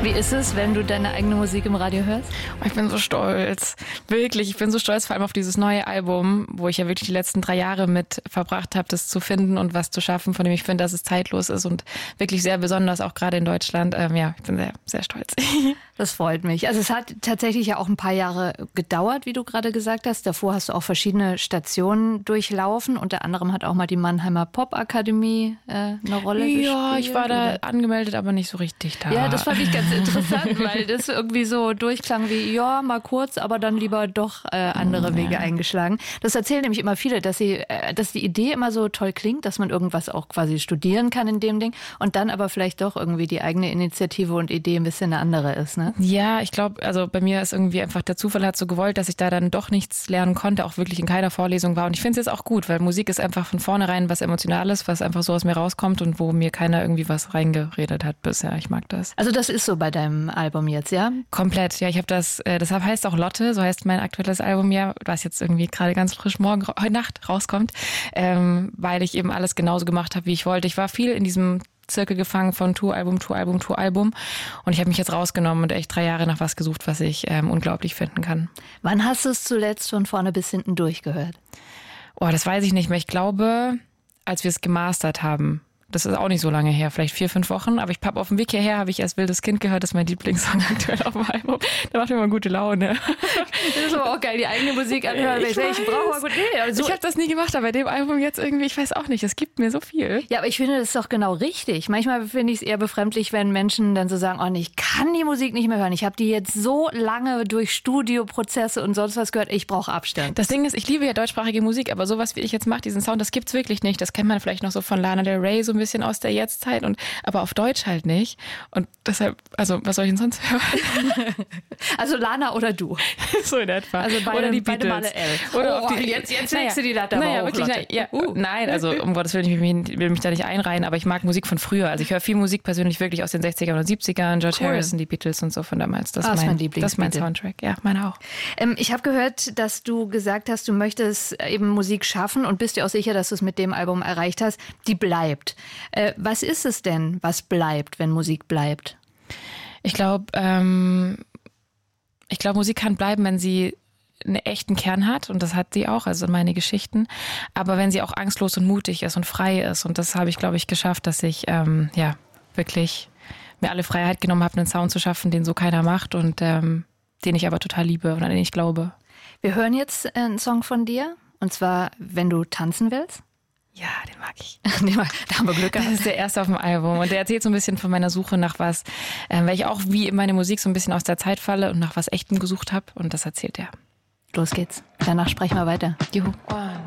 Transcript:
Wie ist es, wenn du deine eigene Musik im Radio hörst? Ich bin so stolz. Wirklich, ich bin so stolz vor allem auf dieses neue Album, wo ich ja wirklich die letzten 3 Jahre mit verbracht habe, das zu finden und was zu schaffen, von dem ich finde, dass es zeitlos ist und wirklich sehr besonders, auch gerade in Deutschland. Ja, ich bin sehr, sehr stolz. Das freut mich. Also es hat tatsächlich ja auch ein paar Jahre gedauert, wie du gerade gesagt hast. Davor hast du auch verschiedene Stationen durchlaufen. Unter anderem hat auch mal die Mannheimer Popakademie eine Rolle gespielt. Ja, ich war da angemeldet, aber nicht so richtig da. Ja, das fand ich ganz interessant, weil das irgendwie so durchklang wie, ja, mal kurz, aber dann lieber doch andere Wege eingeschlagen. Das erzählen nämlich immer viele, dass die Idee immer so toll klingt, dass man irgendwas auch quasi studieren kann in dem Ding und dann aber vielleicht doch irgendwie die eigene Initiative und Idee ein bisschen eine andere ist, ne? Ja, ich glaube, also bei mir ist irgendwie einfach der Zufall hat so gewollt, dass ich da dann doch nichts lernen konnte, auch wirklich in keiner Vorlesung war. Und ich finde es jetzt auch gut, weil Musik ist einfach von vornherein was Emotionales, was einfach so aus mir rauskommt und wo mir keiner irgendwie was reingeredet hat bisher. Ich mag das. Also das ist so bei deinem Album jetzt, ja? Komplett, ja. Ich habe das, deshalb heißt auch Lotte, so heißt mein aktuelles Album ja, was jetzt irgendwie gerade ganz frisch heute Nacht rauskommt, weil ich eben alles genauso gemacht habe, wie ich wollte. Ich war viel in diesem Zirkel gefangen von Touralbum. Und ich habe mich jetzt rausgenommen und echt 3 Jahre nach was gesucht, was ich unglaublich finden kann. Wann hast du es zuletzt von vorne bis hinten durchgehört? Oh, das weiß ich nicht mehr. Ich glaube, als wir es gemastert haben. Das ist auch nicht so lange her, vielleicht 4, 5 Wochen. Aber ich habe auf dem Weg hierher, habe ich erst Wildes Kind gehört, das ist mein Lieblingssong aktuell auf dem Album. Da macht mir immer gute Laune. Das ist aber auch geil, die eigene Musik anhören. Ich brauche mal gut. Nee, also ich habe das nie gemacht, aber bei dem Album jetzt irgendwie, ich weiß auch nicht, es gibt mir so viel. Ja, aber ich finde, das ist doch genau richtig. Manchmal finde ich es eher befremdlich, wenn Menschen dann so sagen, oh nee, ich kann die Musik nicht mehr hören. Ich habe die jetzt so lange durch Studioprozesse und sonst was gehört, ich brauche Abstand. Das Ding ist, ich liebe ja deutschsprachige Musik, aber sowas wie ich jetzt mache, diesen Sound, das gibt's wirklich nicht. Das kennt man vielleicht noch so von Lana Del Rey, so ein bisschen aus der Jetztzeit, aber auf Deutsch halt nicht. Und deshalb, also was soll ich denn sonst hören? Also Lana oder du? So in etwa. Also oder die beide Beatles. Male L. Oder oh, jetzt legst du die Latte aber hoch, wirklich, nein, also um Gottes Willen, ich will mich da nicht einreihen, aber ich mag Musik von früher. Also ich höre viel Musik persönlich wirklich aus den 60ern und 70ern, George Harrison, die Beatles und so von damals. Das ist mein Lieblings. Das ist mein Soundtrack. Ja, meine auch. Ich habe gehört, dass du gesagt hast, du möchtest eben Musik schaffen und bist dir auch sicher, dass du es mit dem Album erreicht hast, die bleibt. Was ist es denn, was bleibt, wenn Musik bleibt? Ich glaube, Musik kann bleiben, wenn sie einen echten Kern hat und das hat sie auch, also meine Geschichten, aber wenn sie auch angstlos und mutig ist und frei ist und das habe ich, glaube ich, geschafft, dass ich wirklich mir alle Freiheit genommen habe, einen Sound zu schaffen, den so keiner macht und den ich aber total liebe und an den ich glaube. Wir hören jetzt einen Song von dir und zwar, wenn du tanzen willst. Ja, den mag ich. Da haben wir Glück gehabt. Das ist der erste auf dem Album und der erzählt so ein bisschen von meiner Suche nach was, weil ich auch wie in meine Musik so ein bisschen aus der Zeit falle und nach was Echtem gesucht habe und das erzählt er. Los geht's. Danach sprechen wir weiter. Juhu.